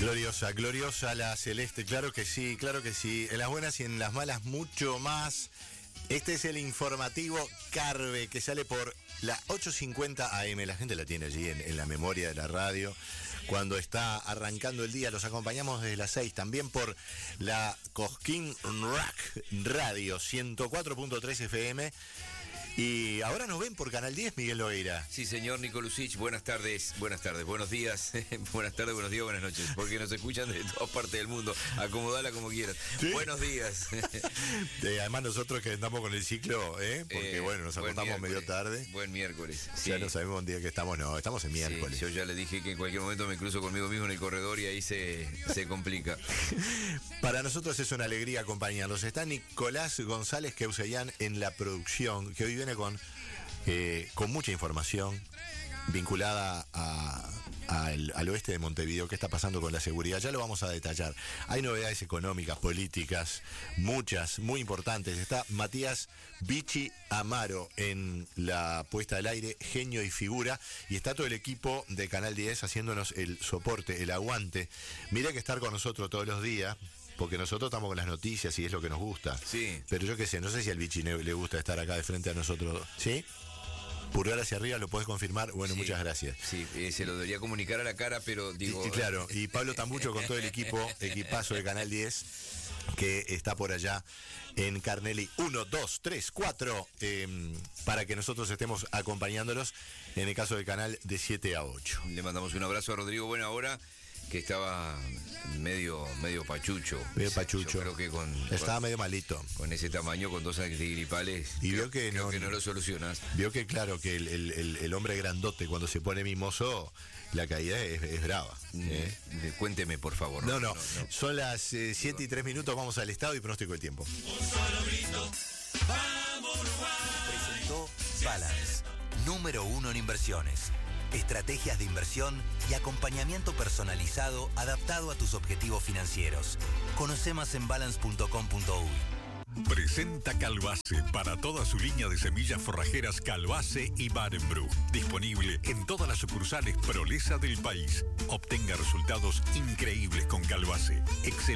Gloriosa, gloriosa la celeste, claro que sí, claro que sí. En las buenas y en las malas mucho más. Este es el informativo Carve que sale por la 8:50 AM. La gente la tiene allí en la memoria de la radio. Cuando está arrancando el día, los acompañamos desde las 6. También por la Cosquín Rock Radio 104.3 FM. Y ahora nos ven por Canal 10, Miguel Loeira. Sí, señor Nico Lucich, buenas tardes, buenos días, buenas tardes, buenos días, buenas noches, porque nos escuchan de todas partes del mundo, acomodala como quieras. ¿Sí? Buenos días. Además nosotros que andamos con el ciclo, porque bueno, nos acostamos medio tarde. Buen miércoles. Sí. Ya no sabemos un día que estamos, no, estamos en miércoles. Sí, yo ya le dije que en cualquier momento me cruzo conmigo mismo en el corredor y ahí se complica. Para nosotros es una alegría acompañarlos. Está Nicolás González Queusellán en la producción, que hoy viene con mucha información vinculada al oeste de Montevideo. ¿Qué está pasando con la seguridad? Ya lo vamos a detallar. Hay novedades económicas, políticas, muchas, muy importantes. Está Matías Vichy Amaro en la puesta al aire, genio y figura, y está todo el equipo de Canal 10 haciéndonos el soporte, el aguante. Mira que estar con nosotros todos los días, porque nosotros estamos con las noticias y es lo que nos gusta. Sí. Pero yo qué sé, no sé si al Vichy le gusta estar acá de frente a nosotros. ¿Sí? Pulgar hacia arriba, ¿lo podés confirmar? Bueno, sí, muchas gracias. Sí, se lo debería comunicar a la cara, pero digo... Y claro, y Pablo Tambucho con todo el equipazo de Canal 10, que está por allá en Carnelli 1, 2, 3, 4, para que nosotros estemos acompañándolos en el caso del canal de 7 a 8. Le mandamos un abrazo a Rodrigo Buena Hora, que estaba medio pachucho. Medio pachucho. Yo creo que estaba medio malito. Con ese tamaño, con 2 antigripales. Y vio que no lo solucionas. Vio que claro, que el hombre grandote cuando se pone mimoso, la caída es brava. Cuénteme, por favor. No. Son las 7 y 3 minutos, vamos al estado y pronóstico del tiempo. Un solo grito, ¡vamos Uruguay! Presentó Balance, número 1 en inversiones. Estrategias de inversión y acompañamiento personalizado adaptado a tus objetivos financieros. Conoce más en balance.com.uy. Presenta Calbase para toda su línea de semillas forrajeras Calbase y Barenbrew. Disponible en todas las sucursales Prolesa del país. Obtenga resultados increíbles con Calbase. Excelente.